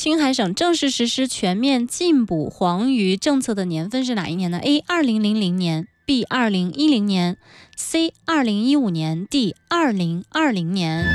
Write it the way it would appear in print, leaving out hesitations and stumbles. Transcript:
青海省正式实施全面禁捕黄鱼政策的年份是哪一年呢 ？A2000年 ，B2010年 ，C2015年，D2020年。